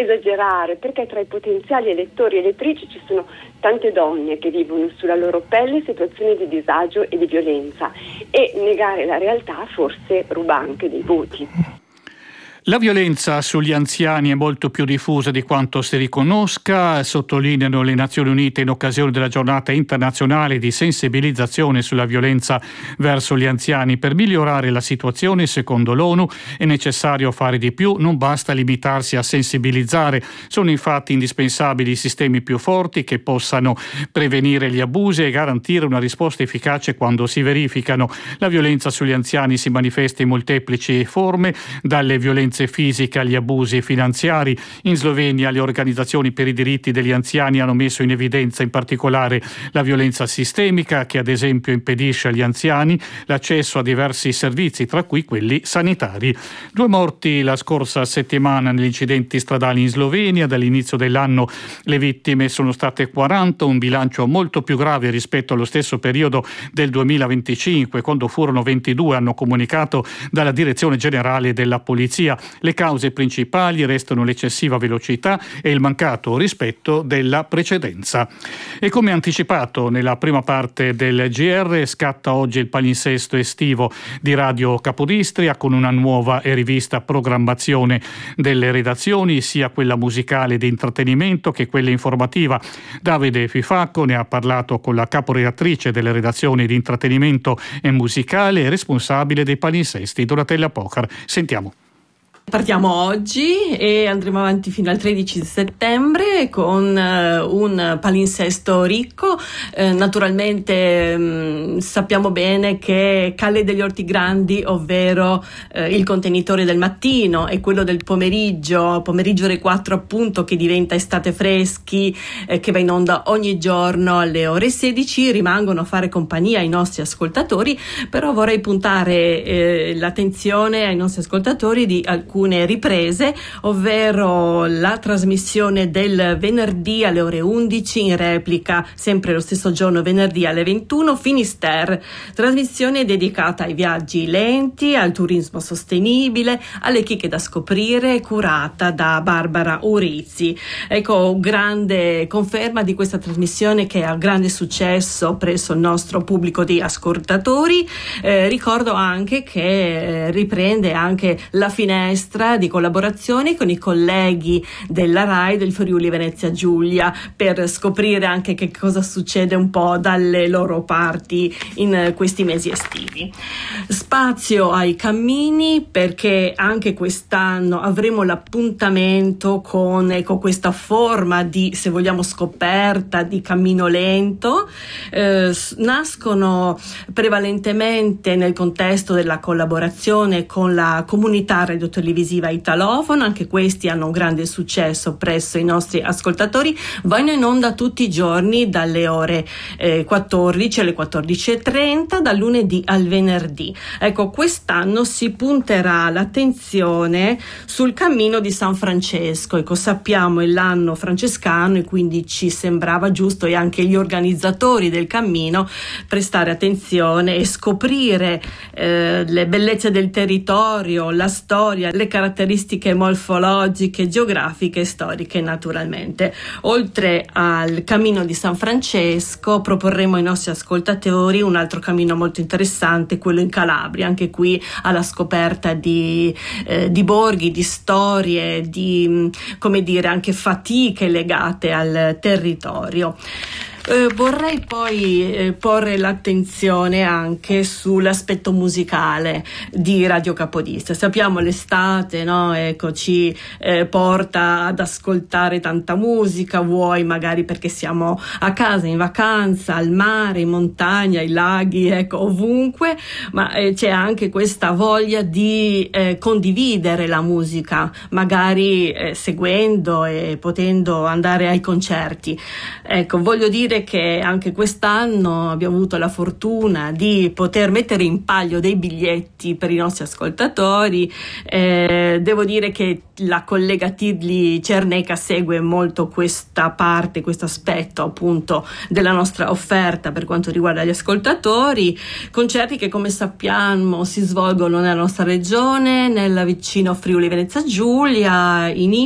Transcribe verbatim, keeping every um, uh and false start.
esagerare, perché tra i potenziali elettori e elettrici ci sono tante donne che vivono sulla loro pelle situazioni di disagio e di violenza, e negare la realtà forse ruba anche dei voti. La violenza sugli anziani è molto più diffusa di quanto si riconosca, sottolineano le Nazioni Unite in occasione della giornata internazionale di sensibilizzazione sulla violenza verso gli anziani. Per migliorare la situazione, secondo l'ONU, è necessario fare di più, non basta limitarsi a sensibilizzare. Sono infatti indispensabili sistemi più forti che possano prevenire gli abusi e garantire una risposta efficace quando si verificano. La violenza sugli anziani si manifesta in molteplici forme, dalle violenze fisiche agli abusi finanziari. In Slovenia le organizzazioni per i diritti degli anziani hanno messo in evidenza in particolare la violenza sistemica, che ad esempio impedisce agli anziani l'accesso a diversi servizi, tra cui quelli sanitari. Due morti la scorsa settimana negli incidenti stradali in Slovenia. Dall'inizio dell'anno le vittime sono state quaranta, un bilancio molto più grave rispetto allo stesso periodo del duemilaventicinque, quando furono ventidue, hanno comunicato dalla Direzione Generale della Polizia. Le cause principali restano l'eccessiva velocità e il mancato rispetto della precedenza. E come anticipato nella prima parte del G R, scatta oggi il palinsesto estivo di Radio Capodistria, con una nuova e rivista programmazione delle redazioni, sia quella musicale di intrattenimento che quella informativa. Davide Fifacco ne ha parlato con la caporedattrice delle redazioni di intrattenimento e musicale e responsabile dei palinsesti, Donatella Pocar. Sentiamo. Partiamo oggi e andremo avanti fino al tredici settembre con uh, un palinsesto ricco. Eh, naturalmente mh, sappiamo bene che Calle degli Orti Grandi, ovvero eh, il contenitore del mattino, e quello del pomeriggio, pomeriggio ore quattro appunto, che diventa Estate Freschi, eh, che va in onda ogni giorno alle ore sedici, rimangono a fare compagnia ai nostri ascoltatori. Però vorrei puntare eh, l'attenzione ai nostri ascoltatori di alcuni alcune riprese, ovvero la trasmissione del venerdì alle ore undici, in replica sempre lo stesso giorno venerdì alle ventuno, Finisterre, trasmissione dedicata ai viaggi lenti, al turismo sostenibile, alle chicche da scoprire, curata da Barbara Urizzi. Ecco, grande conferma di questa trasmissione che ha grande successo presso il nostro pubblico di ascoltatori. Eh, ricordo anche che eh, riprende anche la finestra di collaborazione con i colleghi della RAI del Friuli Venezia Giulia, per scoprire anche che cosa succede un po' dalle loro parti in questi mesi estivi. Spazio ai cammini, perché anche quest'anno avremo l'appuntamento con ecco, questa forma di, se vogliamo, scoperta di cammino lento. Eh, nascono prevalentemente nel contesto della collaborazione con la comunità radiotelevisiva italofona. Anche questi hanno un grande successo presso i nostri ascoltatori. Vanno in onda tutti i giorni dalle ore eh, quattordici alle quattordici e trenta, dal lunedì al venerdì. Ecco, quest'anno si punterà l'attenzione sul cammino di San Francesco. Ecco, sappiamo è l'anno francescano e quindi ci sembrava giusto, e anche gli organizzatori del cammino, prestare attenzione e scoprire eh, le bellezze del territorio, la storia, le caratteristiche morfologiche, geografiche e storiche naturalmente. Oltre al cammino di San Francesco proporremo ai nostri ascoltatori un altro cammino molto interessante, quello in Calabria, anche qui alla scoperta di, eh, di borghi, di storie, di, come dire, anche fatiche legate al territorio. Eh, vorrei poi eh, porre l'attenzione anche sull'aspetto musicale di Radio Capodistria. Sappiamo l'estate, no? Ecco, ci eh, porta ad ascoltare tanta musica, vuoi magari perché siamo a casa, in vacanza, al mare, in montagna, ai laghi, ecco, ovunque, ma eh, c'è anche questa voglia di eh, condividere la musica, magari eh, seguendo e potendo andare ai concerti. Ecco, voglio dire che anche quest'anno abbiamo avuto la fortuna di poter mettere in palio dei biglietti per i nostri ascoltatori. Eh, devo dire che la collega Tidli Cerneca segue molto questa parte, questo aspetto appunto della nostra offerta per quanto riguarda gli ascoltatori. Concerti che, come sappiamo, si svolgono nella nostra regione, nella vicino Friuli Venezia Giulia, in